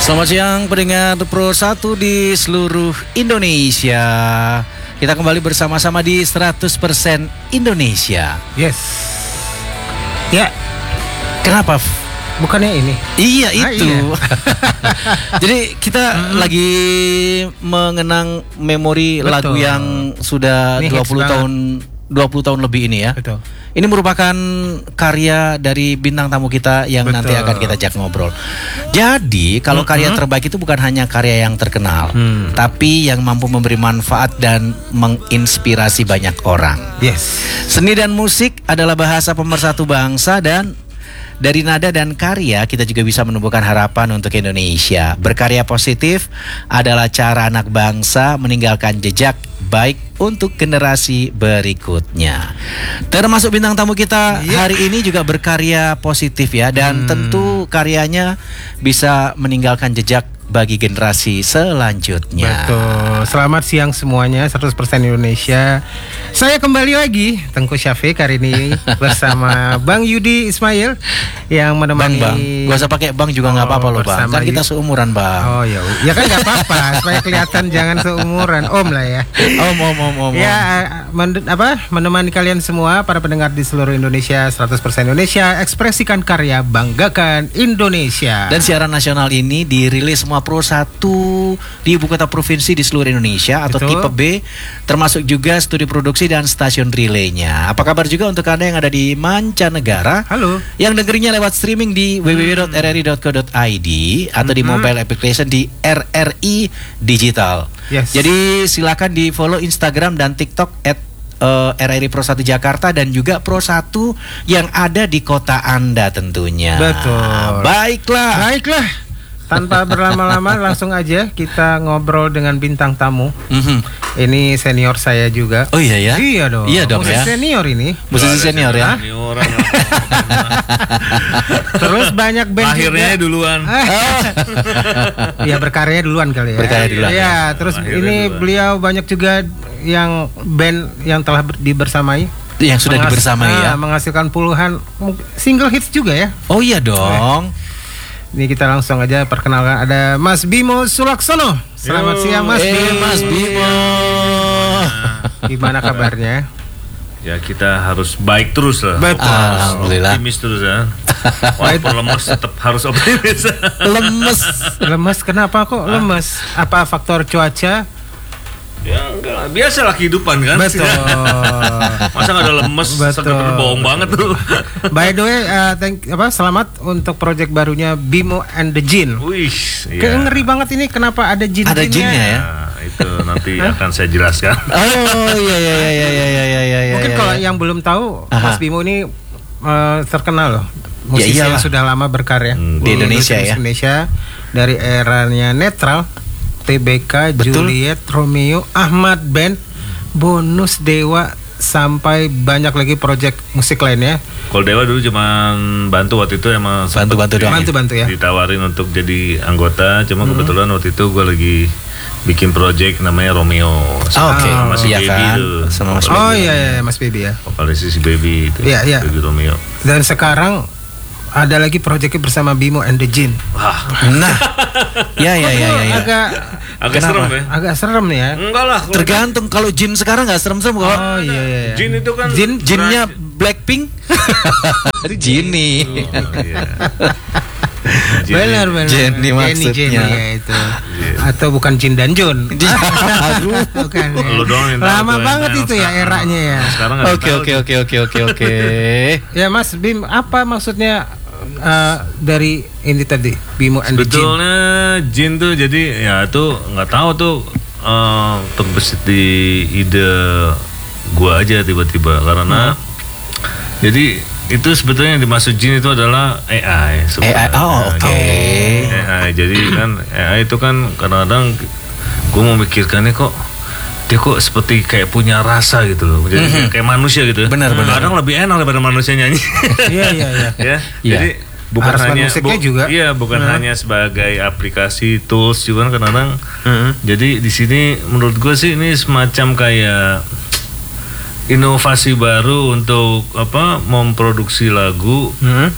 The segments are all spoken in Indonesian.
Selamat siang pendengar Pro 1 di seluruh Indonesia. Kita kembali bersama-sama di 100% Indonesia. Yes. Ya. Kenapa? Bukannya ini? Iya itu. Iya. Jadi kita lagi mengenang memori Betul. lagu yang sudah Ini 20 tahun lebih ini ya. Betul. Ini merupakan karya dari bintang tamu kita yang Betul. nanti akan kita ajak ngobrol. Jadi kalau karya terbaik itu bukan hanya karya yang terkenal, tapi yang mampu memberi manfaat dan menginspirasi banyak orang. Yes. Seni dan musik adalah bahasa pemersatu bangsa, dan dari nada dan karya kita juga bisa menumbuhkan harapan untuk Indonesia. Berkarya positif adalah cara anak bangsa meninggalkan jejak baik untuk generasi berikutnya. Termasuk bintang tamu kita hari ini juga berkarya positif ya, dan tentu karyanya bisa meninggalkan jejak bagi generasi selanjutnya. Betul. Selamat siang semuanya, 100% Indonesia. Saya kembali lagi, Tengku Syafiq hari ini bersama Bang Yudi Ismail yang menemani. Bang, gak usah pakai bang juga nggak apa-apa loh Bang. Kan kita seumuran Bang. Oh ya, ya kan nggak apa-apa supaya kelihatan jangan seumuran, Om lah ya. Om. Ya, menemani kalian semua para pendengar di seluruh Indonesia, 100% Indonesia, ekspresikan karya, banggakan Indonesia. Dan siaran nasional ini dirilis semua Pro 1 di ibu kota provinsi di seluruh Indonesia atau Betul. tipe B, termasuk juga studi produksi dan stasiun relaynya. Apa kabar juga untuk Anda yang ada di mancanegara? Halo. Yang dengerinya lewat streaming di www.rri.co.id atau di mobile application di RRI Digital. Yes. Jadi silakan di follow Instagram dan TikTok RRI Pro 1 Jakarta dan juga Pro 1 yang ada di kota Anda tentunya. Betul. Baiklah. Tanpa berlama-lama langsung aja kita ngobrol dengan bintang tamu. Ini senior saya juga. Oh iya ya? Iya dong. Iya dong ya. Senior ini. Musisi senior ya. Terus banyak band lahirnya juga. duluan. Ya berkarya duluan kali ya. Berkarya duluan. Ya, terus Lahirnya ini duluan. beliau banyak juga yang band yang telah dibersamai. Yang sudah dibersamai ya. Menghasilkan puluhan single hits juga ya. Oh iya dong. Ini kita langsung aja perkenalkan, ada Mas Bimo Sulaksono. Selamat siang Mas Bimo. Mas Bimo. Gimana kabarnya? Ya kita harus baik terus lah. Betul. Alhamdulillah. Optimis terus ya. Walaupun lemes tetap harus optimis. Lemes kenapa kok lemes? Apa faktor cuaca? Ya enggak lah, biasalah kehidupan kan. Betul. Masa nggak ada lemes, seger bohong banget tuh. By the way, selamat untuk proyek barunya Bimo and the Jin. Wih, Kayak ngeri banget ini, kenapa ada jin-jinnya? Ada jinnya ya. Nah, itu nanti akan saya jelaskan. Oh iya. Mungkin kalau yang belum tahu, Mas Bimo ini terkenal loh. Musisi yang sudah lama berkarya di Indonesia ya. Indonesia dari eranya netral, TBK, Betul. Juliet, Romeo, Ahmad Band, Bonus Dewa, sampai banyak lagi proyek musik lainnya. Kalau Dewa dulu cuma bantu waktu itu, emang Bantu doang. Bantu ya. ditawarin untuk jadi anggota, cuma kebetulan waktu itu gue lagi bikin project namanya Romeo. Oke. Masih Iya Baby kan? tuh. Sama Mas Oh Baby. iya, Mas Baby ya. Vokalis si Baby itu. Iya. Baby Romeo. Dan sekarang ada lagi proyeknya bersama Bimo and the Jin. Wah, Nah. Ya. agak serem ya. Agak serem nih ya. Enggak lah. Tergantung, kalau Jin sekarang nggak serem-serem kok. Oh iya. Jin itu kan Jinnya Blackpink. Jini. Benar. Jenny maksudnya. Jenny ya itu. Atau bukan Jin dan Jun. Aduh. Bukan. Ya. Lu doang yang tahu Lama tuh, banget yang itu ya sekarang. eranya ya. Sekarang nggak tahu. Oke. Ya Mas Bim, apa maksudnya dari ini tadi Bimo and the Jin? Sebetulnya Jin tuh jadi ya itu nggak tahu tuh terbesit di ide gua aja tiba-tiba karena jadi itu sebetulnya yang dimaksud Jin itu adalah AI sebenarnya. Oke. AI jadi kan AI itu kan kadang-kadang gua mau mikirkannya kok dia kok seperti kayak punya rasa gitu loh, jadi kayak manusia gitu. Benar. Kadang lebih enak daripada manusia nyanyi. Iya. Ya, Iya. jadi bukan Harus hanya musiknya juga. Iya, bukan hanya sebagai aplikasi tools juga kadang-kadang. Jadi di sini menurut gue sih ini semacam kayak inovasi baru untuk memproduksi lagu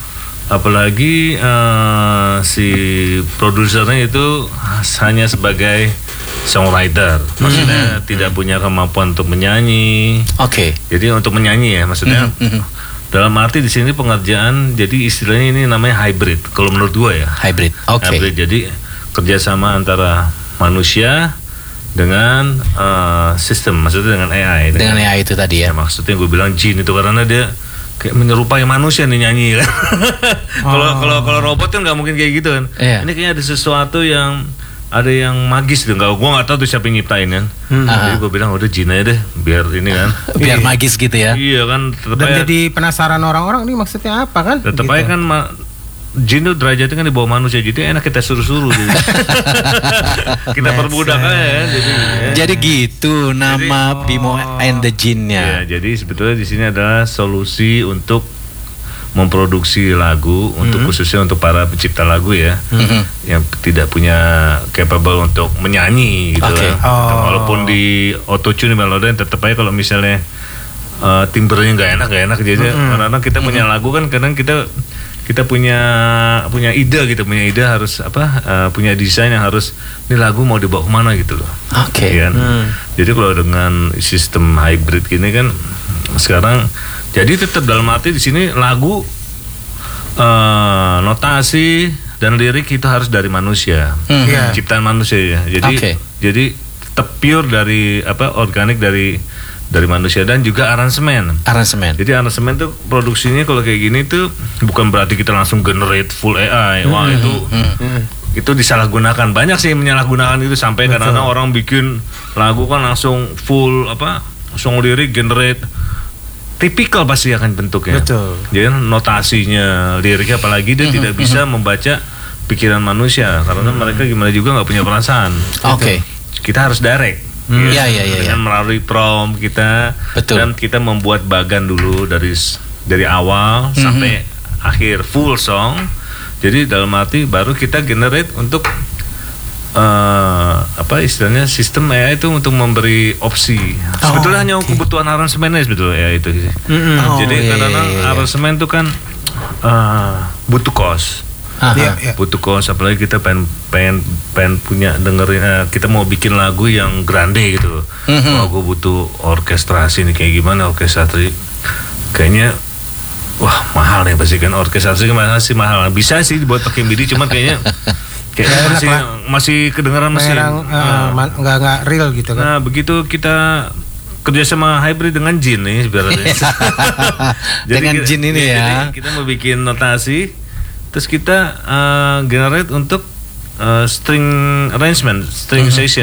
apalagi si produsernya itu hanya sebagai songwriter, maksudnya tidak punya kemampuan untuk menyanyi. Oke. Jadi untuk menyanyi ya, maksudnya dalam arti di sini pengerjaan, jadi istilahnya ini namanya hybrid. Kalau menurut gua ya. Hybrid. Oke. Hybrid, jadi kerjasama antara manusia dengan sistem, maksudnya dengan AI. Dengan AI itu tadi ya. Maksudnya gue bilang jin itu karena dia kayak menyerupai manusia nih nyanyi kan. Kalau robot kan nggak mungkin kayak gitu kan. Iya. Ini kayaknya ada sesuatu yang ada yang magis deh. Gue nggak tahu tuh siapa yang nyiptain kan. Jadi gue bilang udah jin aja deh, biar ini kan. Biar magis gitu ya. Iya kan. Tetep Dan aja, jadi penasaran orang-orang ini maksudnya apa kan? tetep Gitu. aja kan jin itu derajatnya kan di bawah manusia, jadi enak kita suruh-suruh. Kita perbudak aja ya. Jadi gitu nama Bimo and the Ya, Jin-nya. jadi sebetulnya di sini adalah solusi untuk memproduksi lagu untuk khususnya untuk para pencipta lagu ya, yang tidak punya capable untuk menyanyi gitu. Oke. Walaupun di autotune melodi tetap aja kalau misalnya timbrenya nggak enak jadi karena kita punya lagu kan kadang kita punya ide gitu, punya ide harus punya desain yang harus ini lagu mau dibawa kemana gitu loh. Oke. Iya kan? Jadi kalau dengan sistem hybrid gini kan sekarang jadi tetap dalam arti di sini lagu notasi dan lirik itu harus dari manusia, Iya. ciptaan manusia ya. Jadi tetap pure dari organik dari manusia dan juga aransemen. Jadi aransemen tuh produksinya kalau kayak gini tuh bukan berarti kita langsung generate full AI. Wah itu disalahgunakan. Banyak sih yang menyalahgunakan itu sampai karena orang bikin lagu kan langsung full song lirik generate. Tipikal pasti akan bentuknya. Betul. Jadi notasinya liriknya apalagi dia tidak bisa membaca pikiran manusia karena mereka gimana juga nggak punya perasaan. Oke. Kita harus direct. Iya. Dengan melalui prompt kita. Betul. Dan kita membuat bagan dulu dari awal sampai akhir full song. Jadi dalam arti baru kita generate untuk istilahnya sistem AI itu untuk memberi opsi. Sebetulnya hanya kebutuhan aransemennya sebetulnya ya itu sih. Jadi kadang-kadang aransemen itu kan butuh cost. Iya. Butuh cost, apalagi kita pengen punya dengerin kita mau bikin lagu yang grande gitu. Wah, gue butuh orkestrasi nih kayak gimana orkestrasi? Kayaknya wah mahal nih pasti kan orkestrasi masih mahal. Bisa sih dibuat pakai MIDI cuman kayaknya masih kedengaran mesin. Nggak real gitu kan. Nah, begitu kita kerjasama hybrid dengan jin nih sebenarnya. Dengan jin ini ya. Jadi kita mau bikin notasi, terus kita generate untuk string arrangement, string session.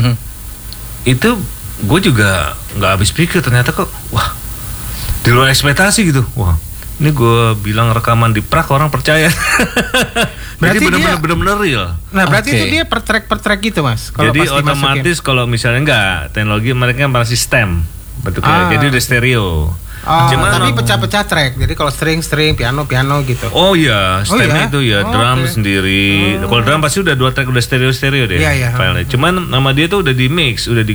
Itu gue juga nggak habis pikir ternyata kok, wah di luar ekspektasi gitu. Wah, ini gue bilang rekaman di Prague orang percaya. Jadi benar-benar real. Nah berarti itu dia per track gitu mas. Jadi otomatis kalau misalnya enggak teknologi mereka masih stem bentuknya. Jadi udah stereo. Tapi pecah-pecah track. Jadi kalau string, piano gitu. Oh iya, stemnya itu ya drum sendiri. Kalau drum pasti udah 2 track udah stereo deh. Iya. Filenya. Cuman nama dia tuh udah di mix, udah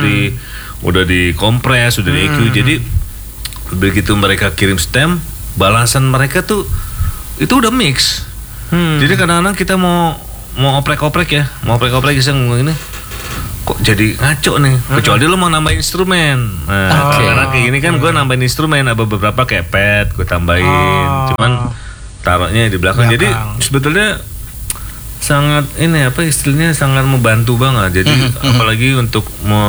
di kompres, udah di EQ. Jadi begitu mereka kirim stem, balasan mereka tuh itu udah mix. Jadi kadang-kadang kita mau oprek-oprek bisa ngomong ini kok jadi ngaco nih. Kecuali lo mau nambahin instrumen. Nah, karena kayak gini kan gue nambahin instrumen, ada beberapa kayak pad gue tambahin. Cuman taruhnya di belakang. Jadi sebetulnya sangat istilahnya sangat membantu banget. Jadi apalagi untuk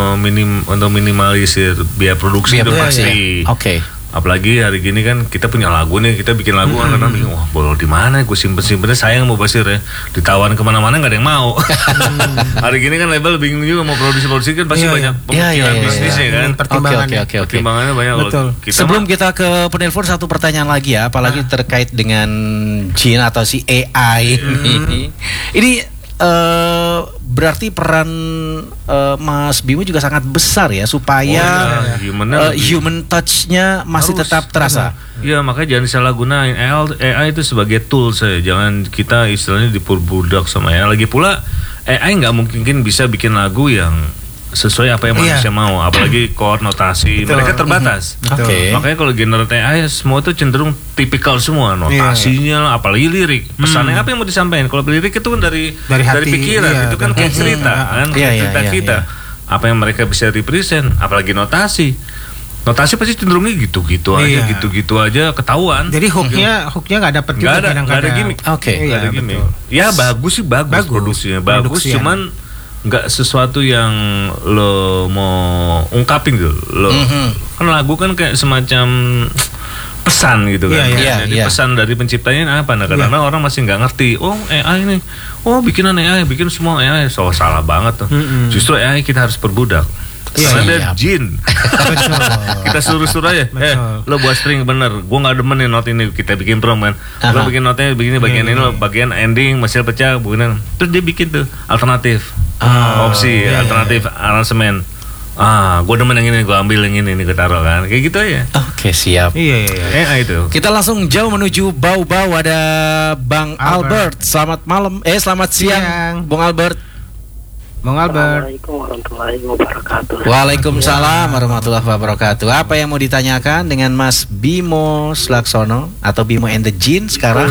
minimalisir biaya produksi itu pasti. Oke. Apalagi hari gini kan kita punya lagu nih, kita bikin lagu kan kadang bingung, wah boleh di mana gue simpen-simpennya, sayang mau basir ya, ditawarin kemana-mana nggak ada yang mau. Hari gini kan label bingung juga mau produksi kan pasti banyak pemikiran bisnisnya kan. Oke. Pertimbangannya banyak. Sebelum kita ke penelpon satu pertanyaan lagi ya, apalagi terkait dengan Jin atau si AI ini. Ini berarti peran Mas Bimo juga sangat besar ya supaya human touch-nya masih tetap terasa. Iya, makanya jangan disalahgunain AI itu sebagai tool saya. Jangan kita istilahnya diperbudak sama AI. Lagi pula AI nggak mungkin bisa bikin lagu yang sesuai apa yang Iya. manusia mau, apalagi chord, notasi, Betul. mereka terbatas. Betul. Oke. Makanya kalau genre AI semua itu cenderung tipikal semua, notasinya, apalagi lirik. Pesannya apa yang mau disampaikan? Kalau lirik itu kan dari hati, pikiran, iya, itu kan dari kayak cerita, kan Iya, kayak iya, cerita iya, kita. Apa yang mereka bisa represent, apalagi notasi. Notasi pasti cenderungnya gitu-gitu aja, Iya. gitu-gitu aja ketahuan. Jadi hooknya nggak dapet juga Nggak ada kadang-kadang. gimmick. Oke. Nggak ada Iya, gimmick. betul. Ya bagus sih, bagus produksinya, bagus. Produksian. Cuman nggak sesuatu yang lo mau ungkapin gitu. Lo kan lagu kan kayak semacam pesan gitu kan. Iya, iya. Jadi Iya. pesan dari penciptanya apa? Nah, karena orang masih nggak ngerti. Oh AI ini, bikinan AI, bikin semua AI, salah banget tuh. Justru AI kita harus perbudak. Iya, Karena iya. ada jin. Betul. Kita suruh aja. Betul. Lo buat string bener. Gua nggak demen nih not ini. Kita bikin prom kan. Lo Aha. bikin notnya begini, bagian ini lo bagian ending masih pecah, begini. Terus dia bikin tuh alternatif, opsi, alternatif aransemen. Gue demen yang ini, gue ambil yang ini, gue taruh kan. Kayak gitu aja. Oke, siap. Iya, iya, iya. AI itu. Kita langsung jauh menuju Bau-Bau, ada Bang Albert. Selamat malam. Selamat siang, Bung Albert. Bang Albert. Assalamualaikum warahmatullahi wabarakatuh. Waalaikumsalam warahmatullahi wabarakatuh. Apa yang mau ditanyakan dengan Mas Bimo Slaksono atau Bimo and the Jin sekarang?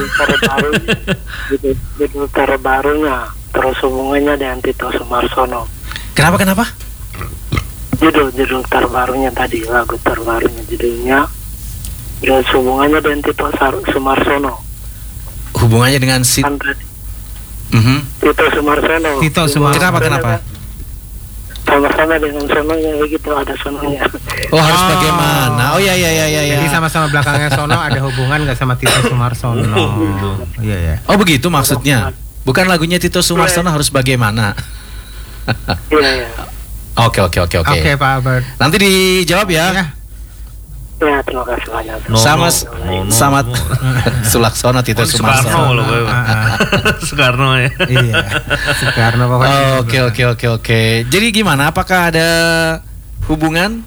Judul terbarunya, terus hubungannya dengan Tito Sumarsono. Kenapa? Judul terbarunya tadi, lagu terbarunya judulnya, terus hubungannya dengan Tito Sumarsono. Hubungannya dengan si Kan tadi Mhm. Tito Sumarsono. Tito Sumarsono. Kenapa? Sama-sama dengan sononya begitu, ada sononya. Oh, harus bagaimana? Oh iya. Jadi sama-sama belakangnya Sono ada hubungan nggak sama Tito Sumarsono? Iya, iya. Oh, begitu maksudnya. Bukan lagunya Tito Sumarsono harus bagaimana? Iya. Oke. Oke, Pak Albert. Nanti dijawab ya. Ya. Ya, terima kasih banyak. Sama Sulaksono Tito Soekarno Sumarsono. loh, Soekarno ya. Iya. Soekarno pokoknya. Oke. Jadi gimana? Apakah ada hubungan?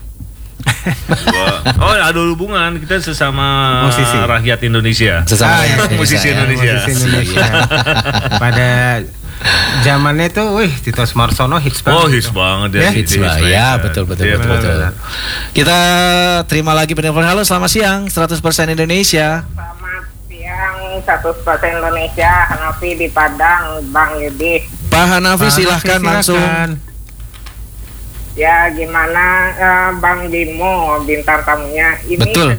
Ada hubungan kita sesama Musisi. rakyat Indonesia. Sesama musisi Indonesia. Musisi Indonesia. Pada zamannya itu, Tito Sumarsono hits banget. Oh, hits banget ya. Hits lah. Ya, betul. Iya, betul. Kita terima lagi penelpon. Halo, selamat siang. 100% Indonesia. Selamat siang, 100% Indonesia. Hanafi di Padang, Bang Yudi. Pak Hanafi, silahkan langsung. Ya, gimana Bang Bimo, bintang tamunya? Ini Betul.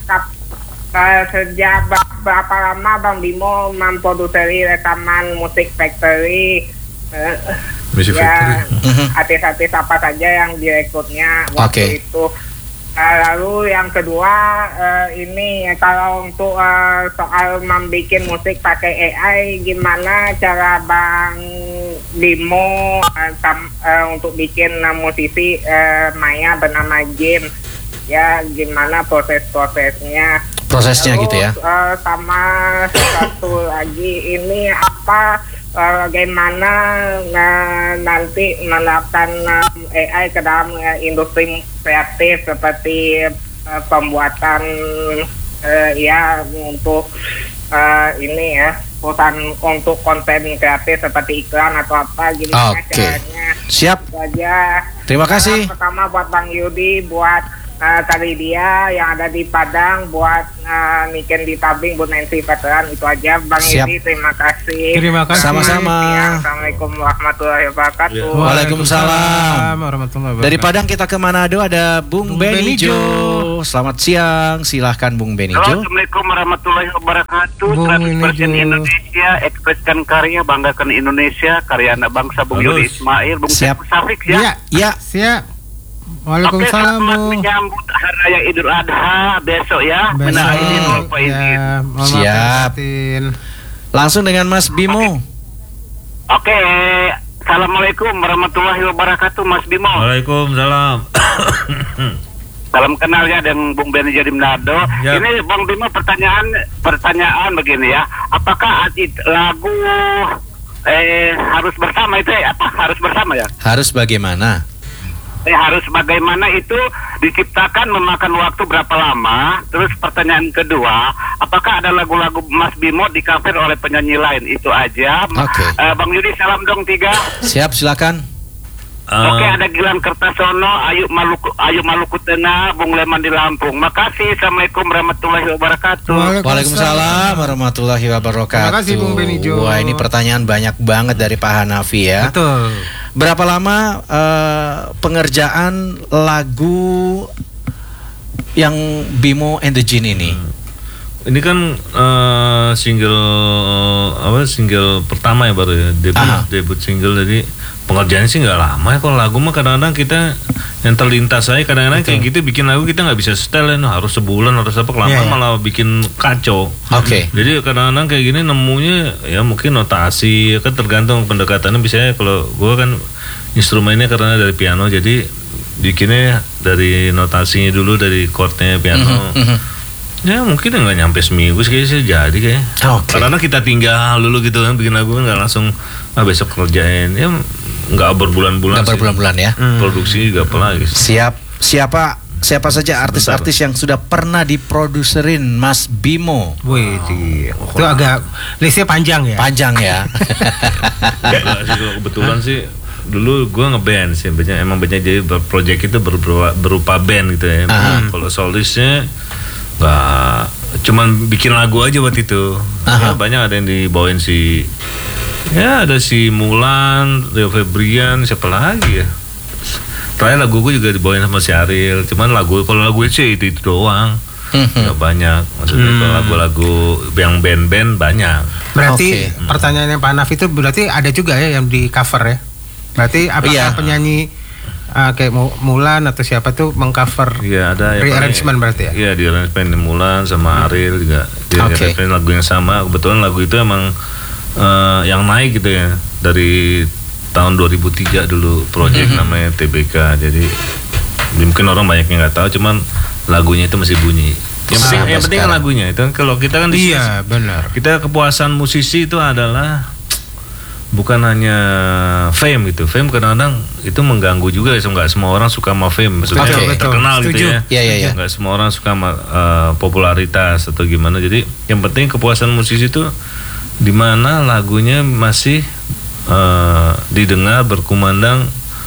sejak berapa lama Bang Bimo memproduksi rekaman Music Factory? Music Ya, Mhm. artis-artis apa saja yang direkrutnya waktu Oke. itu? Lalu yang kedua, ini kalau untuk soal membuat musik pakai AI, gimana cara Bang Bimo untuk bikin musisi Maya bernama Jim? Ya, gimana prosesnya? Prosesnya Lalu, gitu ya. Sama satu lagi, ini bagaimana nanti menerapkan AI ke dalam industri kreatif seperti pembuatan untuk ini ya, perusahaan untuk konten kreatif seperti iklan atau apa, gimana Oke. caranya? Siap. Itu aja. Terima kasih. Pertama buat Bang Yudi, buat kali dia yang ada di Padang, buat Niken di Tabing, buat Nancy Veteran, itu aja Bang Siap. Yudi, terima kasih. Terima kasih. Sama-sama. Ya, Assalamualaikum warahmatullahi wabarakatuh. Waalaikumsalam. Warahmatullahi wabarakatuh. Dari Padang kita ke Manado, ada Bung Benijo. Selamat siang, silahkan Bung Benijo. Assalamualaikum warahmatullahi wabarakatuh. Bung 100% Benijo. Indonesia, ekspreskan karya, banggakan Indonesia, karya anak bangsa Bung Halus. Yudi Ismail, Bung Siap. Teguh Safik ya. Iya, Ya, siap. Oke, Waalaikumsalam, selamat Bu. menyambut Hari Raya Idul Adha besok ya. Besok. Minal aidin wal faizin. Ya, mohon maaf Siap. batin. langsung dengan Mas Bimo. Oke, Assalamualaikum warahmatullahi wabarakatuh, Mas Bimo. Waalaikumsalam. Salam kenal ya dengan Bung Benny Jadi Manado. Ya. Ini Bang Bimo, pertanyaan begini ya. Apakah lagu harus bersama itu harus bersama ya? Harus bagaimana? Harus bagaimana itu diciptakan memakan waktu berapa lama? Terus pertanyaan kedua, apakah ada lagu-lagu Mas Bimo di cover oleh penyanyi lain? Itu aja. Oke. Bang Yudi, salam dong 3. Siap, silakan. Oke, ada Gilang Kertasono, Ayu Maluku Tengah, Bung Leman di Lampung. Makasih. Assalamualaikum warahmatullahi wabarakatuh. Waalaikumsalam warahmatullahi wabarakatuh. Terima kasih, Bung Benijo. Wah, ini pertanyaan banyak banget dari Pak Hanafi ya. Betul. Berapa lama pengerjaan lagu yang Bimo and the Jin ini? Ini kan single pertama ya baru ya, debut single, jadi pengerjaannya sih nggak lama ya. Kalau lagu mah kadang-kadang kita yang terlintas saya kadang-kadang kayak gitu bikin lagu kita nggak bisa setel ya, harus sebulan harus apa, kelamaan malah bikin kacau. Oke. Jadi kadang-kadang kayak gini nemunya ya mungkin notasi kan tergantung pendekatannya. Biasanya kalau gue kan instrumennya karena dari piano, jadi bikinnya dari notasinya dulu, dari chordnya piano. Ya mungkin nggak nyampe seminggu sih jadi kayaknya. Karena kita tinggal dulu gitu kan, bikin lagu kan nggak langsung besok kerjain, ya nggak berbulan-bulan. Nggak berbulan-bulan ya. Produksi juga apalagi. Siapa saja artis-artis yang sudah pernah diproduserin Mas Bimo? Wih, itu agak listnya panjang ya. Panjang ya. Enggak sih, kalau kebetulan sih dulu gue ngeband sih, emang banyak, jadi project itu berupa band gitu ya. Kalau solisnya nggak, cuman bikin lagu aja waktu itu. Ya, banyak ada yang dibawain ada si Mulan, Rio Febrian, siapa lagi ya. Terakhir lagu gue juga dibawain sama si Ariel. Cuman kalau lagu sih itu doang. Nggak banyak. Maksudnya kalau lagu-lagu yang band-band banyak. Berarti pertanyaannya Pak Hanafi itu berarti ada juga ya yang di cover ya. Berarti apakah penyanyi kayak Mulan atau siapa tuh mengcover ada rearrangement berarti ya? Iya, di arrangement Mulan sama Ariel juga. Dia arrangement lagu yang sama. Kebetulan lagu itu emang yang naik gitu ya. Dari tahun 2003 dulu project namanya TBK. Jadi mungkin orang banyak yang nggak tahu, cuman lagunya itu masih bunyi. Yang penting kan lagunya. Itu kan kalau kita kan di Iya, benar. Kita kepuasan musisi itu adalah bukan hanya fame gitu. Fame kadang-kadang itu mengganggu juga ya, nggak semua orang suka sama fame, maksudnya terkenal gitu ya. Iya. Nggak semua orang suka sama popularitas atau gimana. Jadi yang penting kepuasan musisi itu di mana lagunya masih didengar, berkumandang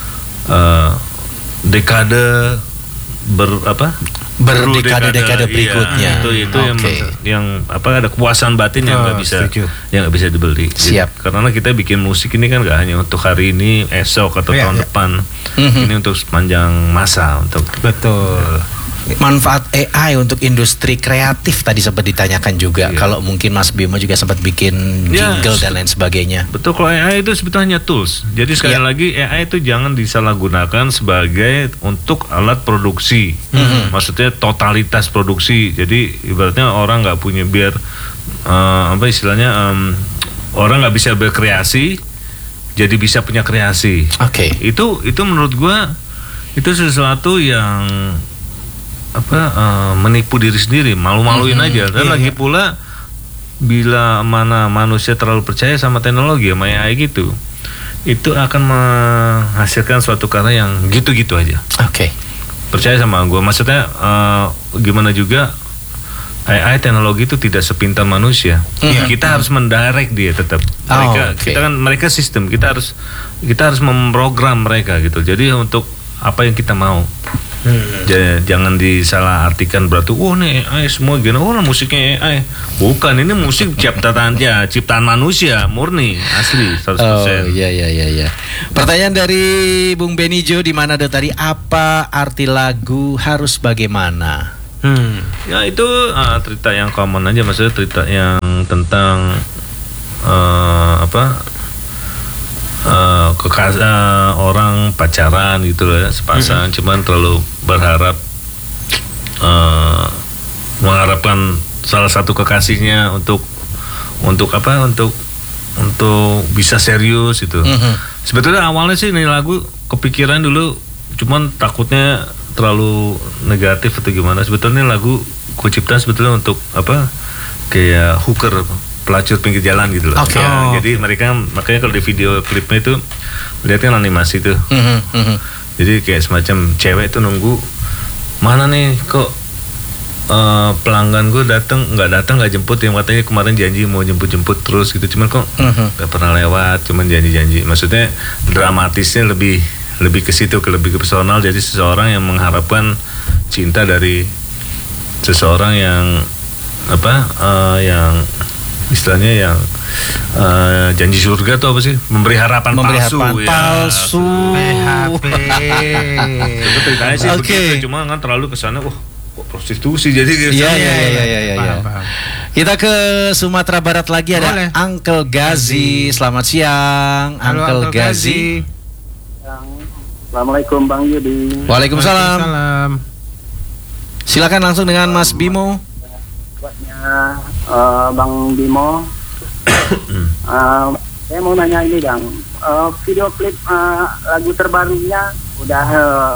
dekade berdekade-dekade berikutnya. Itu yang ada kepuasan batin yang nggak bisa dibeli. Siap. Jadi, karena kita bikin musik ini kan nggak hanya untuk hari ini, esok atau tahun depan. Ini untuk sepanjang masa, untuk manfaat AI untuk industri kreatif tadi sempat ditanyakan juga. Kalau mungkin Mas Bimo juga sempat bikin jingle dan lain sebagainya. Betul, kalau AI itu sebetulnya tools. Jadi sekali lagi AI itu jangan disalahgunakan sebagai untuk alat produksi. Maksudnya totalitas produksi. Jadi ibaratnya orang nggak punya orang nggak bisa berkreasi, jadi bisa punya kreasi. Itu menurut gua itu sesuatu yang menipu diri sendiri, malu-maluin aja. Dan lagi pula bila mana manusia terlalu percaya sama teknologi, sama AI gitu, itu akan menghasilkan suatu karya yang gitu-gitu aja. Percaya sama gue, maksudnya gimana juga AI teknologi itu tidak sepintar manusia. Kita harus mendirect dia tetap. Mereka sistem, kita harus memprogram mereka gitu. Jadi untuk apa yang kita mau. Jangan disalahartikan berarti nih AI semua gini, musiknya AI. Bukan, ini musik ciptaan manusia murni asli 100%. Iya. Pertanyaan dari Bung Benijo di mana tadi, apa arti lagu harus bagaimana? Ya itu cerita yang common aja, maksudnya cerita yang tentang orang pacaran gitu ya, sepasang cuman terlalu berharap mengharapkan salah satu kekasihnya untuk bisa serius itu. Sebetulnya awalnya sih ini lagu kepikiran dulu, cuman takutnya terlalu negatif atau gimana. Sebetulnya lagu ku ciptaan sebetulnya untuk kayak hooker, pelacur pinggir jalan gitu loh. Jadi mereka makanya kalau di video klipnya itu lihatnya animasi tuh. Jadi kayak semacam cewek itu nunggu, mana nih kok pelanggan gue nggak jemput, yang katanya kemarin janji mau jemput terus gitu, cuman kok nggak pernah lewat, cuman janji. Maksudnya dramatisnya lebih lebih ke situ, lebih ke personal. Jadi seseorang yang mengharapkan cinta dari seseorang yang yang istilahnya yang janji surga atau apa sih, memberi harapan palsu. PHP. Ceritanya sih begitu, cuma kan terlalu kesana, kok prostitusi jadi. Iya. Kita ke Sumatera Barat lagi, ada Boleh. Uncle Gazi. Selamat siang, Halo, Uncle Gazi. Assalamualaikum Bang Yudi. Waalaikumsalam. Waalaikumsalam. Silakan langsung dengan Mas Bimo. Buatnya Bang Bimo. Saya mau nanya ini Bang, video klip lagu terbarunya udah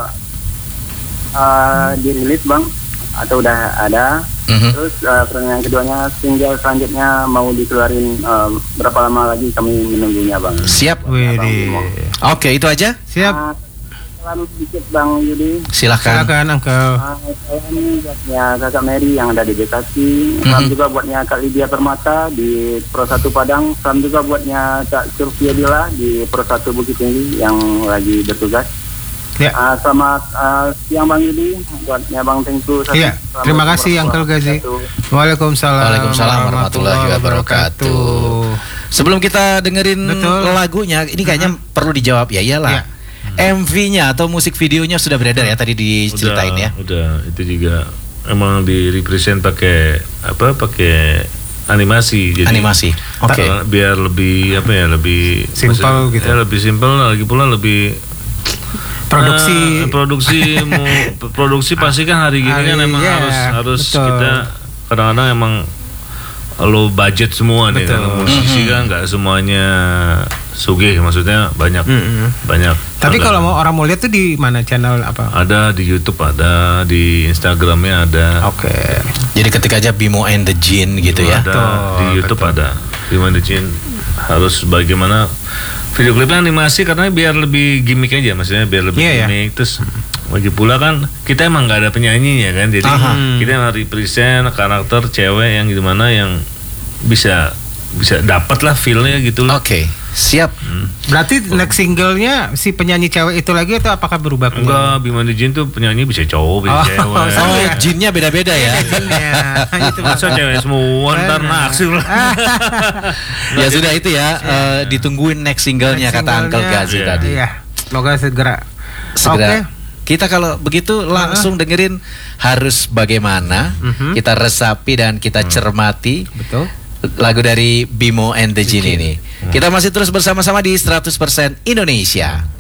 dirilis Bang atau udah ada? Terus pertanyaan keduanya, single selanjutnya mau dikeluarin berapa lama lagi kami menunggunya Bang? Siap. Widih. Oke, itu aja. Siap. Selalu sedikit Bang Yudi. Silakan. Silakan Uncle. Saya ini buatnya Kakak Mary yang ada di Bekasi. Salam juga buatnya Kak Lydia Permata di Pro 1 Padang. Salam juga buatnya Kak Sylvia Dila di Pro 1 Bukit Tinggi yang lagi bertugas. Ya. Selamat siang Bang Yudi, buatnya Bang Tengku. Iya, terima kasih Uncle Gazi. Waalaikumsalam. Waalaikumsalam warahmatullahi wabarakatuh. Sebelum kita dengerin Betul. lagunya, ini kayaknya perlu dijawab ya, iyalah. Iya. MV-nya atau musik videonya sudah beredar ya, tadi diceritain ya. Udah, itu juga emang di represent pakai animasi. Jadi Animasi. Oke. biar lebih lebih Simple maksudnya, gitu. ya, lebih simpel, lagi pula lebih produksi pasti kan hari gini kan emang harus betul. kita kadang-kadang emang low budget semua nih kan, musisi kan nggak semuanya sugih, maksudnya banyak. Tapi Ada- kalau orang mau lihat tuh di mana, channel apa? ada di YouTube, ada di Instagramnya ada. Oke. Jadi ketik aja Bimo and the Jin gitu ya. Ada Betul, di YouTube betul. ada. Gimana Jin harus bagaimana video klipnya animasi karena biar lebih gimmick aja, maksudnya biar lebih Iya, iya. gimmick. Terus lagi pula kan kita emang nggak ada penyanyinya kan, jadi kita emang represent karakter cewek yang gimana yang bisa dapat lah feelnya gitu loh. Oke, siap. Berarti next singlenya si penyanyi cewek itu lagi atau apakah berubah? Enggak, Bima the Jin tuh penyanyi bisa cowok, bisa Oh, cewek. Oh, jinnya beda-beda ya. Itu Masa cewek semua ntar naksir lah. Ya sudah itu ya, ditungguin next singlenya kata Uncle Gazi Iya. tadi. Iya. Semoga segera. Segera. Oke. Kita kalau begitu langsung dengerin Harus Bagaimana. Kita resapi dan kita cermati Betul. lagu dari Bimo and the Jin ini. Kita masih terus bersama-sama di 100% Indonesia.